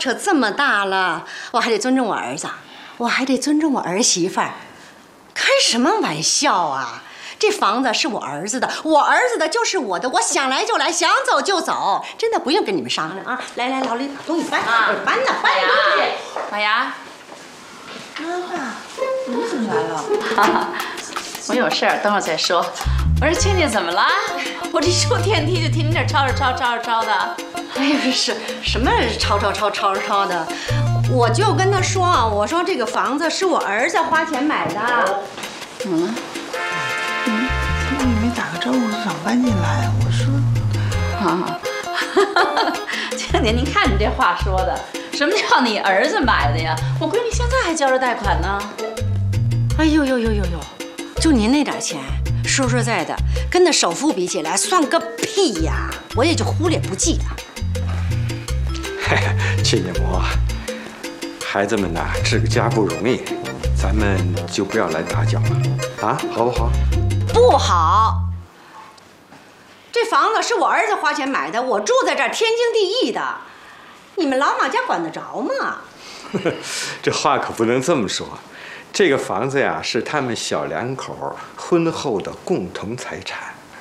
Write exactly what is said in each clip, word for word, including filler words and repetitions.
扯这么大了，我还得尊重我儿子，我还得尊重我儿媳妇儿。开什么玩笑啊！这房子是我儿子的，我儿子的就是我的，我想来就来，想走就走，真的不用跟你们商量啊！来来，老李，东西搬，啊、搬呢，搬东西。 马牙， 妈妈，你怎么来了？ 哈哈，我有事儿，等会儿再说。我说倩倩怎么了？我这出电梯就听你这吵吵吵吵吵的。 哎呀，是什么吵吵吵吵吵的？我就跟他说啊，我说这个房子是我儿子花钱买的。 嗯。 嗯，他们也没打个招呼就想搬进来，我说， 啊，倩倩，您看你这话说的，什么叫你儿子买的呀？我闺女现在还交着贷款呢。 哎呦呦呦呦呦，就您那点钱，说实在的，跟那首付比起来，算个屁呀！我也就忽略不计了。 嘿嘿，亲家母，孩子们呐，治个家不容易，咱们就不要来打搅了，啊，好不好？ 不好，这房子是我儿子花钱买的，我住在这儿天经地义的，你们老马家管得着吗？ 这话可不能这么说，这个房子呀是他们小两口婚后的共同财产。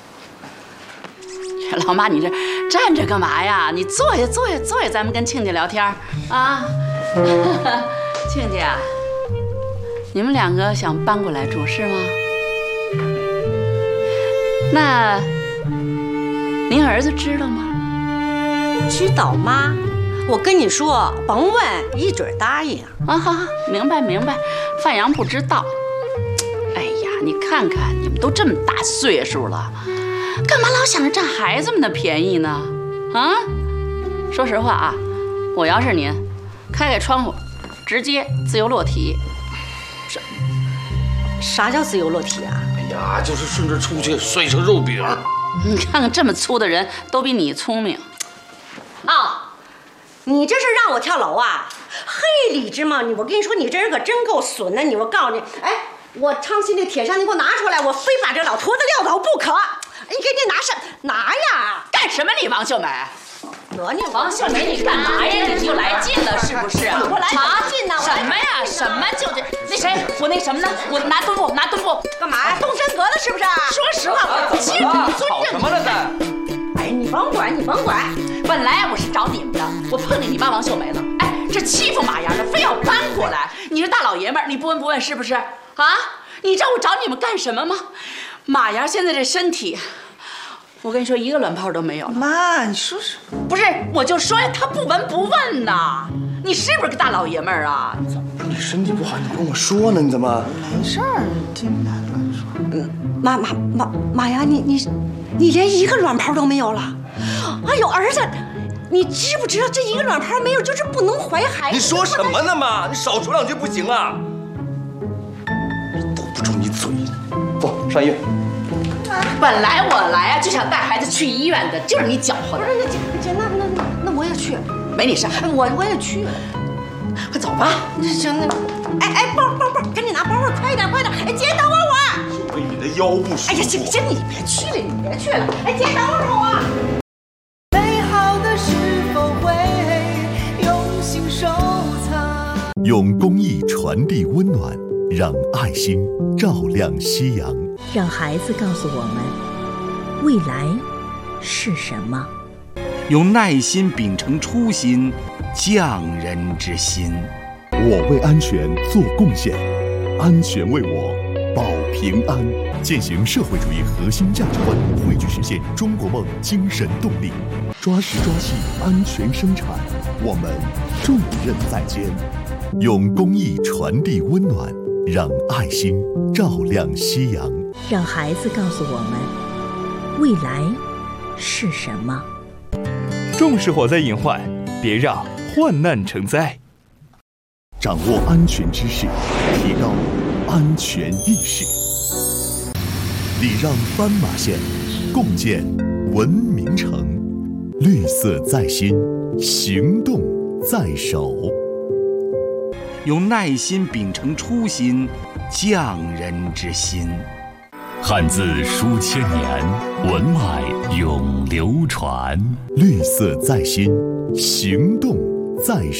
老妈，你这站着干嘛呀？你坐下，坐下，坐下，咱们跟庆姐聊天啊。庆姐，你们两个想搬过来住是吗？那您儿子知道吗？ 知道妈，我跟你说，甭问，一准答应。 啊，好好，明白明白。范阳不知道。哎呀，你看看，你们都这么大岁数了，干嘛老想着占孩子们的便宜呢？啊，说实话啊，我要是您，开开窗户，直接自由落体。 啥啥叫自由落体啊？ 哎呀，就是顺着出去摔成肉饼。 你看看这么粗的人都比你聪明。 啊、哦，你这是让我跳楼啊？嘿，李芝麻，你我跟你说，你这人可真够损的。你我告诉你，哎，我昌西那铁扇你给我拿出来，我非把这老头子撂倒不可。你给你拿上，拿呀！ 干什么你王秀美？ 得你王秀梅，你干嘛呀？你就来劲了是不是啊？ 我来劲呢！ 什么呀？什么就这？那谁，我那什么呢？我拿墩布，拿墩布， 干嘛呀？动真格了是不是？ 说实话，我欺负你尊吵什么了呢？ 哎，你甭管，你甭管。 本来我是找你们的，我碰见你妈王秀梅了。哎，这欺负马阳的，非要搬过来。你是大老爷们儿，你不闻不问是不是？啊？你知道我找你们干什么吗？马阳现在这身体，我跟你说，一个卵泡都没有了。 妈，你说什么？ 不是，我就说呀，他不闻不问呐。你是不是个大老爷们儿啊？ 你身体不好，你跟我说呢？你怎么？ 没事儿，听他乱说。 嗯，马马马马阳，你你你连一个卵泡都没有了。哎呦，儿子，你知不知道这一个卵泡没有就是不能怀孩子？ 你说什么呢，妈？你少说两句不行啊！堵不住你嘴。走，上医院。 本来我来啊就想带孩子去医院的，就是你搅和的。 不是，那姐，那那那那我也去， 没你事， 我我也去。 快走吧。 那行，那哎哎，包包包，赶紧拿包包，快点快点！哎，姐，等会儿我。 秀梅，你的腰不舒服。 哎呀，行行，你别去了，你别去了。哎，姐，等会儿我。 美好的是否会用心收藏？ 用公益传递温暖，让爱心照亮夕阳。 让孩子告诉我们，未来是什么？ 用耐心秉承初心，匠人之心。 我为安全做贡献，安全为我保平安。践行社会主义核心价值观，汇聚实现中国梦精神动力。抓实抓细，安全生产，我们重任在肩。用公益传递温暖，让爱心照亮夕阳。 让孩子告诉我们，未来是什么？ 重视火灾隐患，别让患难成灾。 掌握安全知识，提高安全意识。礼让斑马线，共建文明城。绿色在心，行动在手。 用耐心秉承初心，匠人之心。 汉字书千年，文脉永流传。绿色在心，行动在手。